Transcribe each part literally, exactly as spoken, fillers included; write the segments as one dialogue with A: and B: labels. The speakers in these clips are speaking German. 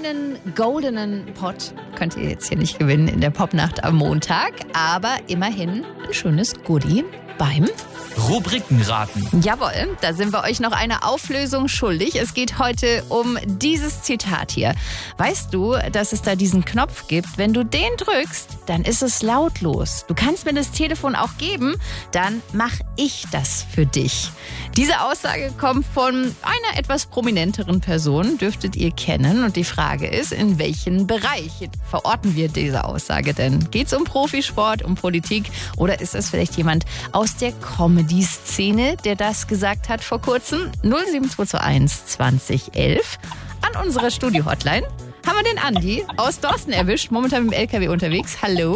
A: Einen goldenen Pott könnt ihr jetzt hier nicht gewinnen in der Popnacht am Montag, aber immerhin ein schönes Goodie beim
B: Rubrikenraten.
A: Jawohl, da sind wir euch noch eine Auflösung schuldig. Es geht heute um dieses Zitat hier. Weißt du, dass es da diesen Knopf gibt? Wenn du den drückst, dann ist es lautlos. Du kannst mir das Telefon auch geben, dann mach ich das für dich. Diese Aussage kommt von einer etwas prominenteren Person, dürftet ihr kennen. Und die Frage ist, in welchen Bereich verorten wir diese Aussage denn? Geht es um Profisport, um Politik oder ist es vielleicht jemand aus der Comedy-Szene, der das gesagt hat vor kurzem? null sieben zwei zwei eins zwanzig elf. An unserer Studio-Hotline haben wir den Andi aus Dorsten erwischt, momentan mit dem L K W unterwegs. Hallo.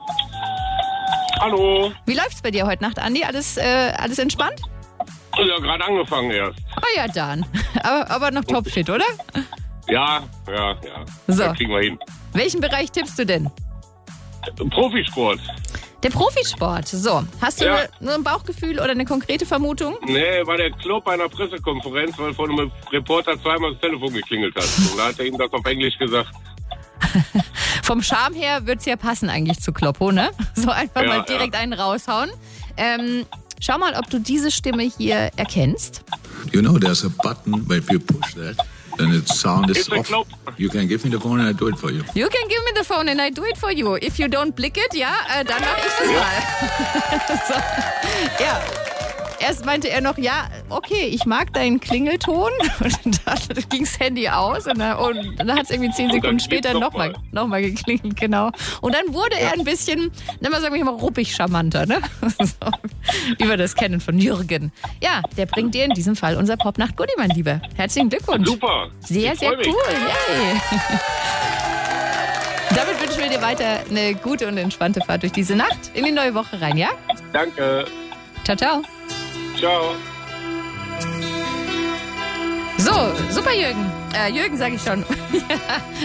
C: Hallo.
A: Wie läuft's bei dir heute Nacht, Andi? Alles, äh, alles entspannt?
C: Ja, gerade angefangen erst.
A: Oh ja, dann. Aber, aber noch topfit, oder?
C: Ja, ja, ja.
A: So.
C: Das kriegen wir hin.
A: Welchen Bereich tippst du denn?
C: Profisport.
A: Der Profisport. So, hast du
C: Ja.
A: nur- nur ein Bauchgefühl oder eine konkrete Vermutung?
C: Nee, war der Club bei einer Pressekonferenz, weil von einem Reporter zweimal das Telefon geklingelt hat. Und da hat er ihm das auf Englisch gesagt.
A: Vom Charme her wird's ja passen eigentlich zu Kloppo, ne? So einfach
C: Ja,
A: mal direkt
C: ja.
A: einen raushauen. Ähm, schau mal, ob du diese Stimme hier erkennst.
D: You know, there's a button, but if you push that, then the sound is
C: It's a
D: off.
C: Knopf.
D: You can give me the phone and I do it for you.
A: You can give me the phone and I do it for you. If you don't blick it, ja, äh, dann mache ich das mal. so. Ja. Erst meinte er noch, ja, okay, ich mag deinen Klingelton. Und dann ging das Handy aus und dann, und dann hat es irgendwie zehn
C: Und
A: Sekunden
C: dann
A: später
C: geht's
A: nochmal
C: noch
A: noch mal geklingelt, genau. Und dann wurde er ein bisschen, nimm mal sagen wir mal, ruppig charmanter, ne? So, wie wir das kennen von Jürgen. Ja, der bringt dir in diesem Fall unser Popnacht-Goodie, mein Lieber. Herzlichen Glückwunsch.
C: Super.
A: Sehr,
C: Ich
A: sehr
C: freu mich.
A: cool. Yay. Damit wünschen wir dir weiter eine gute und entspannte Fahrt durch diese Nacht in die neue Woche rein, ja?
C: Danke.
A: Ciao, ciao.
C: Ciao.
A: So, super Jürgen. Äh, Jürgen sage ich schon.